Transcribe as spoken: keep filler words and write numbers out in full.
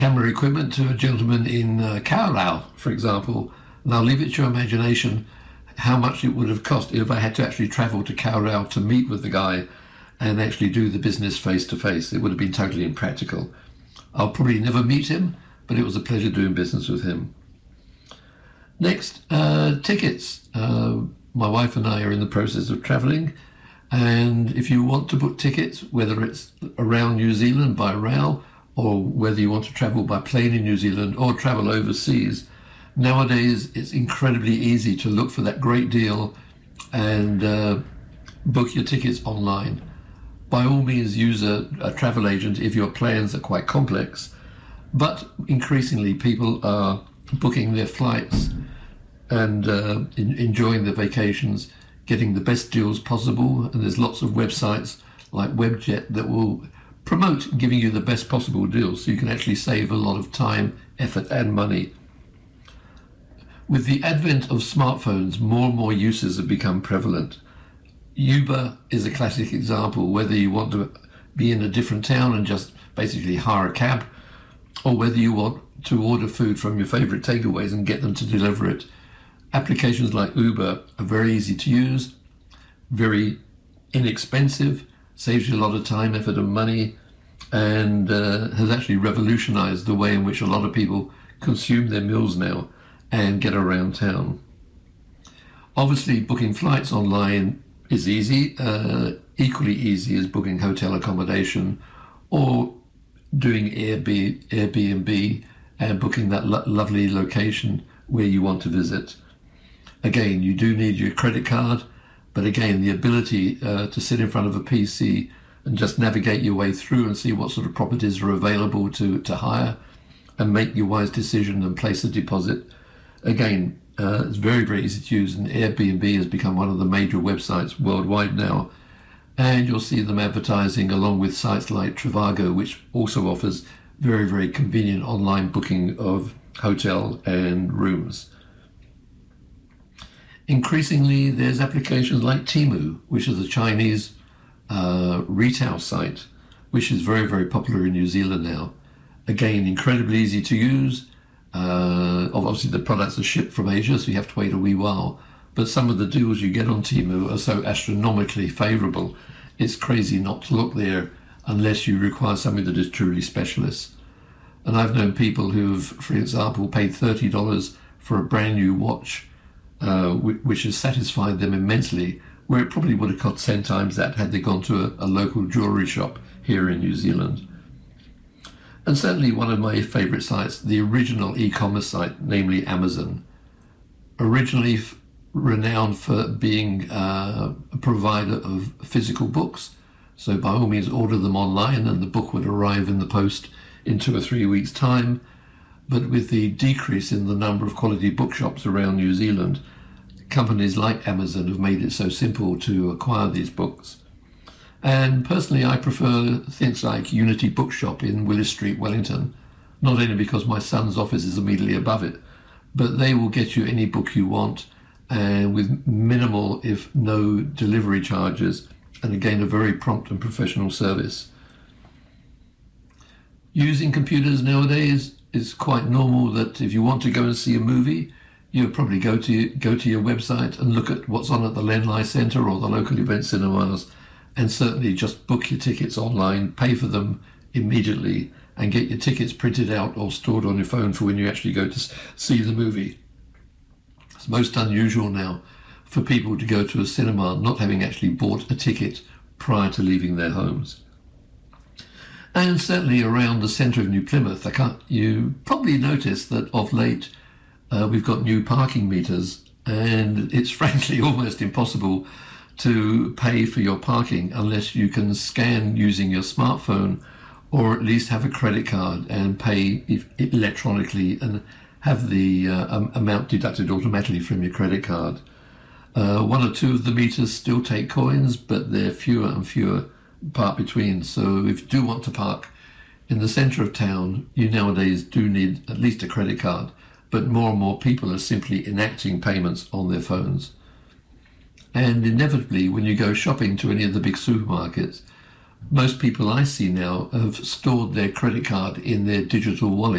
camera equipment to a gentleman in uh, Carlisle, for example. And I'll leave it to your imagination how much it would have cost if I had to actually travel to Carlisle to meet with the guy and actually do the business face to face. It would have been totally impractical. I'll probably never meet him, but it was a pleasure doing business with him. Next, uh, tickets. Uh, my wife and I are in the process of traveling, and if you want to book tickets, whether it's around New Zealand by rail or whether you want to travel by plane in New Zealand or travel overseas, nowadays it's incredibly easy to look for that great deal and uh, book your tickets online. By all means, use a, a travel agent if your plans are quite complex, but increasingly people are booking their flights and uh, in, enjoying their vacations, getting the best deals possible, and there's lots of websites like Webjet that will promote giving you the best possible deals so you can actually save a lot of time, effort and money. With the advent of smartphones, more and more uses have become prevalent. Uber is a classic example, whether you want to be in a different town and just basically hire a cab, or whether you want to order food from your favorite takeaways and get them to deliver it. Applications like Uber are very easy to use, very inexpensive, saves you a lot of time, effort and money, and uh, has actually revolutionized the way in which a lot of people consume their meals now and get around town. Obviously, booking flights online is easy, uh, equally easy as booking hotel accommodation or doing Airbnb and booking that lo- lovely location where you want to visit. Again, you do need your credit card, but again, the ability uh, to sit in front of a P C and just navigate your way through and see what sort of properties are available to, to hire and make your wise decision and place a deposit. Again, uh, it's very, very easy to use, and Airbnb has become one of the major websites worldwide now. And you'll see them advertising along with sites like Trivago, which also offers very, very convenient online booking of hotel and rooms. Increasingly, there's applications like Temu, which is a Chinese uh, retail site, which is very, very popular in New Zealand now. Again, incredibly easy to use. Uh, obviously, the products are shipped from Asia, so you have to wait a wee while. But some of the deals you get on Temu are so astronomically favourable, it's crazy not to look there unless you require something that is truly specialist. And I've known people who've, for example, paid thirty dollars for a brand new watch, uh, which has satisfied them immensely, where it probably would have cost ten times that had they gone to a, a local jewellery shop here in New Zealand. And certainly one of my favourite sites, the original e-commerce site, namely Amazon, originally f- renowned for being uh, a provider of physical books. So by all means order them online and the book would arrive in the post in two or three weeks' time. But with the decrease in the number of quality bookshops around New Zealand, companies like Amazon have made it so simple to acquire these books. And personally, I prefer things like Unity Bookshop in Willis Street, Wellington, not only because my son's office is immediately above it, but they will get you any book you want and with minimal, if no, delivery charges, and again, a very prompt and professional service. Using computers nowadays is quite normal that if you want to go and see a movie, you'll probably go to go to your website and look at what's on at the Lenlai Centre or the local event cinemas, and certainly just book your tickets online, pay for them immediately, and get your tickets printed out or stored on your phone for when you actually go to see the movie. It's most unusual now for people to go to a cinema not having actually bought a ticket prior to leaving their homes. And certainly around the centre of New Plymouth, I can't, you probably noticed that of late uh, we've got new parking meters, and it's frankly almost impossible to pay for your parking unless you can scan using your smartphone or at least have a credit card and pay if, electronically and have the uh, um, amount deducted automatically from your credit card. Uh, one or two of the meters still take coins, but they're fewer and fewer part between. So if you do want to park in the centre of town, you nowadays do need at least a credit card, but more and more people are simply enacting payments on their phones. And inevitably, when you go shopping to any of the big supermarkets, most people I see now have stored their credit card in their digital wallet.